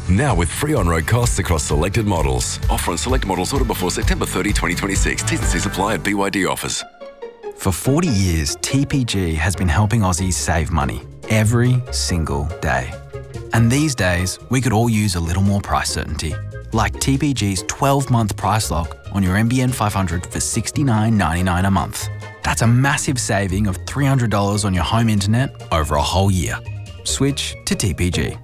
Now with free on-road costs across selected models. Offer on select models ordered before September 30, 2026. T's and C's apply at BYD offers. For 40 years, TPG has been helping Aussies save money every single day. And these days, we could all use a little more price certainty. Like TPG's 12-month price lock on your NBN 500 for $69.99 a month. That's a massive saving of $300 on your home internet over a whole year. Switch to TPG.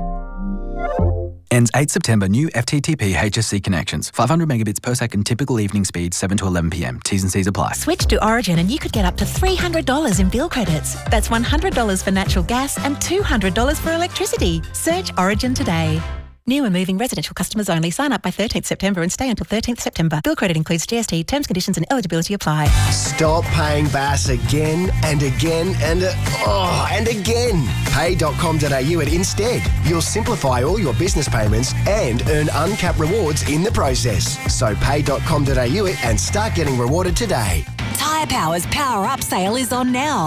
Ends 8 September. New FTTP HSC connections. 500 megabits per second. Typical evening speed 7 to 11 p.m. T's and C's apply. Switch to Origin and you could get up to $300 in bill credits. That's $100 for natural gas and $200 for electricity. Search Origin today. New and moving residential customers only. Sign up by 13th September and stay until 13th September. Bill credit includes GST. Terms, conditions and eligibility apply. Stop paying Bass again and again and again. Pay.com.au at Instead. You'll simplify all your business payments and earn uncapped rewards in the process. So pay.com.au and start getting rewarded today. Tyre Power's Power Up sale is on now.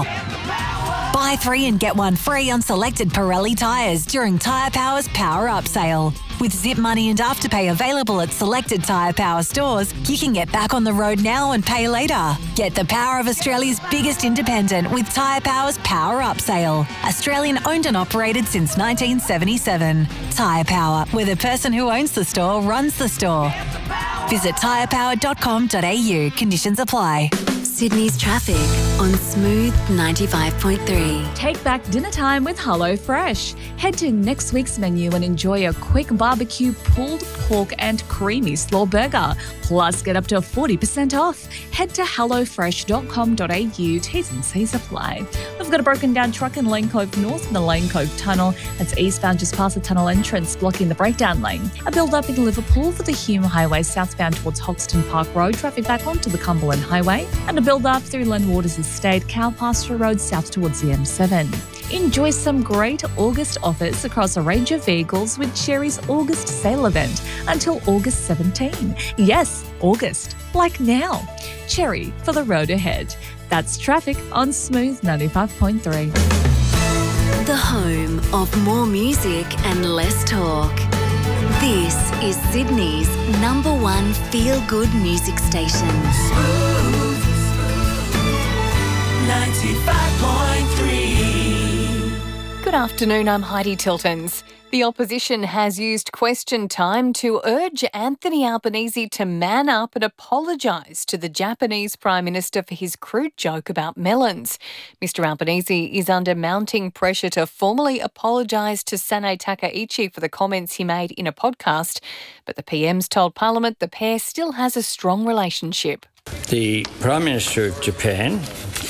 Buy 3 and get 1 free on selected Pirelli tyres during Tyre Power's Power Up sale. With Zip Money and Afterpay available at selected Tyre Power stores, you can get back on the road now and pay later. Get the power of Australia's biggest independent with Tyre Power's Power Up sale. Australian owned and operated since 1977. Tyre Power, where the person who owns the store runs the store. Visit tyrepower.com.au. Conditions apply. Sydney's traffic on Smooth 95.3. Take back dinner time with HelloFresh. Head to next week's menu and enjoy a quick barbecue pulled pork and creamy slaw burger. Plus, get up to 40% off. Head to hellofresh.com.au. T's and C's apply. We've got a broken down truck in Lane Cove North from the Lane Cove Tunnel. That's eastbound just past the tunnel entrance, blocking the breakdown lane. A build-up in Liverpool for the Hume Highway southbound towards Hoxton Park Road. Traffic back onto the Cumberland Highway. And a build-up through Len Waters Estate, Cow Pasture Road south towards the M7. Enjoy some great August offers across a range of vehicles with Chery's August sale event until August 17. Yes, August, like now. Chery for the road ahead. That's traffic on Smooth 95.3. The home of more music and less talk. This is Sydney's #1 feel-good music station. Smooth 95.3. Good afternoon, I'm Heidi Tiltons. The opposition has used question time to urge Anthony Albanese to man up and apologise to the Japanese Prime Minister for his crude joke about melons. Mr Albanese is under mounting pressure to formally apologise to Sanae Takaichi for the comments he made in a podcast, but the PM's told Parliament the pair still has a strong relationship. The Prime Minister of Japan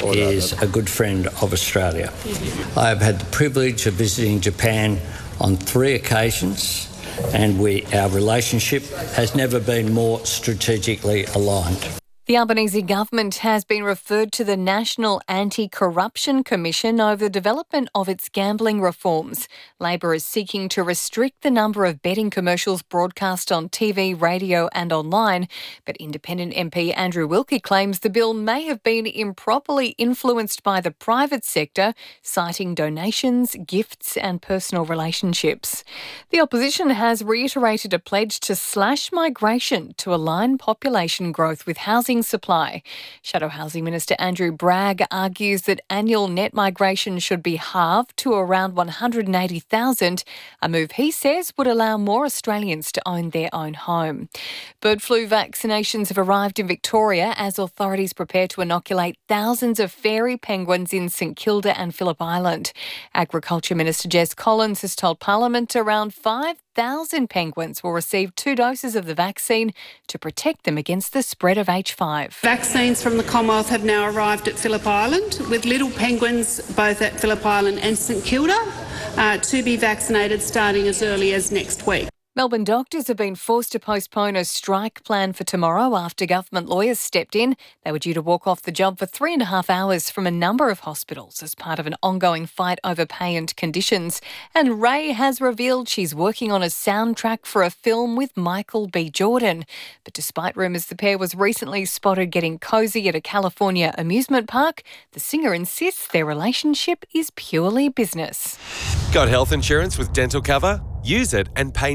is a good friend of Australia. I have had the privilege of visiting Japan on 3 occasions, and our relationship has never been more strategically aligned. The Albanese government has been referred to the National Anti-Corruption Commission over the development of its gambling reforms. Labor is seeking to restrict the number of betting commercials broadcast on TV, radio and online, but independent MP Andrew Wilkie claims the bill may have been improperly influenced by the private sector, citing donations, gifts and personal relationships. The opposition has reiterated a pledge to slash migration to align population growth with housing supply. Shadow Housing Minister Andrew Bragg argues that annual net migration should be halved to around 180,000, a move he says would allow more Australians to own their own home. Bird flu vaccinations have arrived in Victoria as authorities prepare to inoculate thousands of fairy penguins in St Kilda and Phillip Island. Agriculture Minister Jess Collins has told Parliament around 5,000 penguins will receive 2 doses of the vaccine to protect them against the spread of H5. Vaccines from the Commonwealth have now arrived at Phillip Island, with little penguins both at Phillip Island and St Kilda to be vaccinated starting as early as next week. Melbourne doctors have been forced to postpone a strike plan for tomorrow after government lawyers stepped in. They were due to walk off the job for 3.5 hours from a number of hospitals as part of an ongoing fight over pay and conditions. And Ray has revealed she's working on a soundtrack for a film with Michael B. Jordan. But despite rumours the pair was recently spotted getting cosy at a California amusement park, the singer insists their relationship is purely business. Got health insurance with dental cover? Use it and pay